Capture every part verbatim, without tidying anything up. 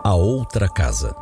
A outra casa.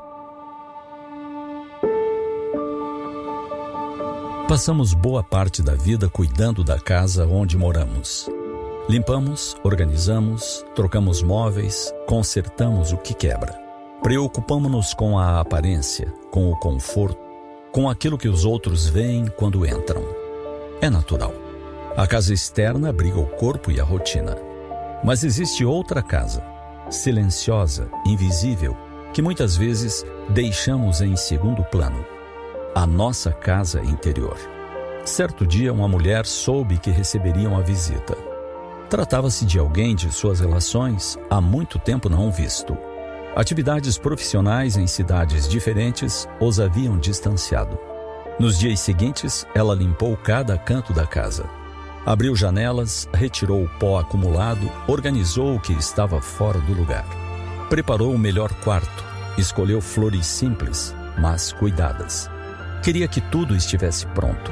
Passamos boa parte da vida cuidando da casa onde moramos. Limpamos, organizamos, trocamos móveis, consertamos o que quebra. Preocupamos-nos com a aparência, com o conforto, com aquilo que os outros veem quando entram. É natural. A casa externa abriga o corpo e a rotina. Mas existe outra casa, silenciosa, invisível, que muitas vezes deixamos em segundo plano. A nossa casa interior. Certo dia, uma mulher soube que receberia uma visita. Tratava-se de alguém de suas relações há muito tempo não visto. Atividades profissionais em cidades diferentes os haviam distanciado. Nos dias seguintes, ela limpou cada canto da casa. Abriu janelas, retirou o pó acumulado, organizou o que estava fora do lugar. Preparou o melhor quarto, escolheu flores simples, mas cuidadas. Queria que tudo estivesse pronto.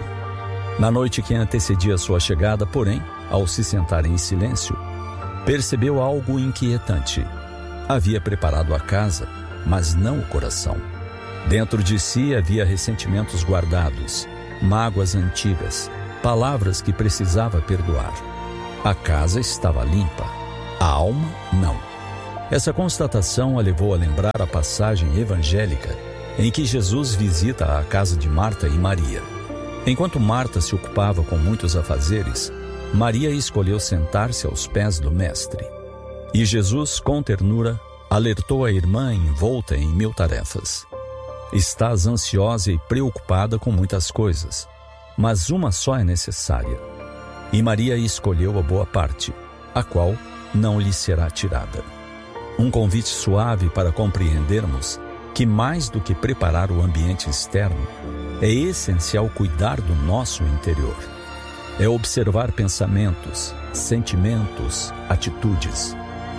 Na noite que antecedia sua chegada, porém, ao se sentar em silêncio, percebeu algo inquietante. Havia preparado a casa, mas não o coração. Dentro de si havia ressentimentos guardados, mágoas antigas, palavras que precisava perdoar. A casa estava limpa, a alma não. Essa constatação a levou a lembrar a passagem evangélica em que Jesus visita a casa de Marta e Maria. Enquanto Marta se ocupava com muitos afazeres, Maria escolheu sentar-se aos pés do Mestre. E Jesus, com ternura, alertou a irmã envolta em mil tarefas. Estás ansiosa e preocupada com muitas coisas, mas uma só é necessária. E Maria escolheu a boa parte, a qual não lhe será tirada. Um convite suave para compreendermos que mais do que preparar o ambiente externo, é essencial cuidar do nosso interior. É observar pensamentos, sentimentos, atitudes.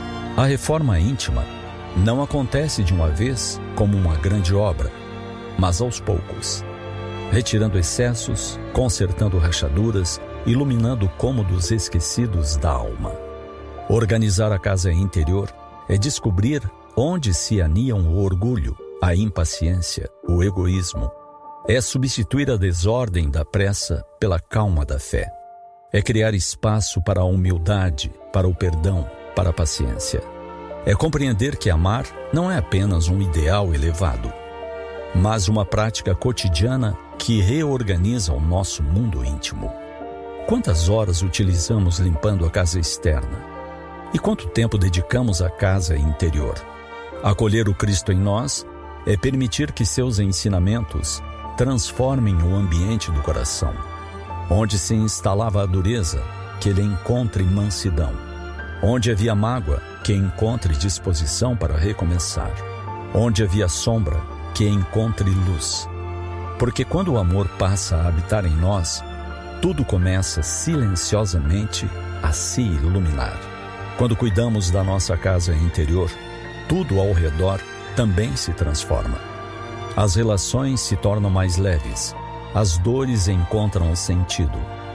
A reforma íntima não acontece de uma vez como uma grande obra, mas aos poucos, retirando excessos, consertando rachaduras, iluminando cômodos esquecidos da alma. Organizar a casa interior é descobrir onde se aniam o orgulho, a impaciência, o egoísmo. É substituir a desordem da pressa pela calma da fé. É criar espaço para a humildade, para o perdão, para a paciência. É compreender que amar não é apenas um ideal elevado, mas uma prática cotidiana que reorganiza o nosso mundo íntimo. Quantas horas utilizamos limpando a casa externa? E quanto tempo dedicamos à casa interior? Acolher o Cristo em nós é permitir que seus ensinamentos transformem o ambiente do coração. Onde se instalava a dureza, que ele encontre mansidão. Onde havia mágoa, que encontre disposição para recomeçar. Onde havia sombra, que encontre luz. Porque quando o amor passa a habitar em nós, tudo começa silenciosamente a se iluminar. Quando cuidamos da nossa casa interior, tudo ao redor também se transforma. As relações se tornam mais leves, as dores encontram sentido,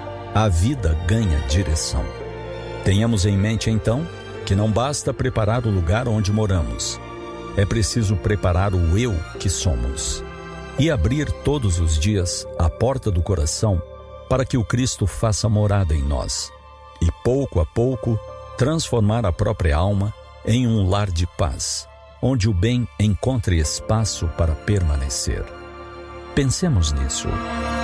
a vida ganha direção. Tenhamos em mente, então, que não basta preparar o lugar onde moramos. É preciso preparar o eu que somos e abrir todos os dias a porta do coração para que o Cristo faça morada em nós e, pouco a pouco, transformar a própria alma em um lar de paz, onde o bem encontre espaço para permanecer. Pensemos nisso.